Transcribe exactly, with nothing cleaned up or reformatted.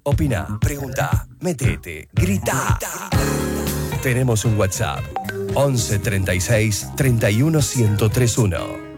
Opina, pregunta, metete, grita. Tenemos un WhatsApp once treinta y seis treinta y uno ciento treinta y uno.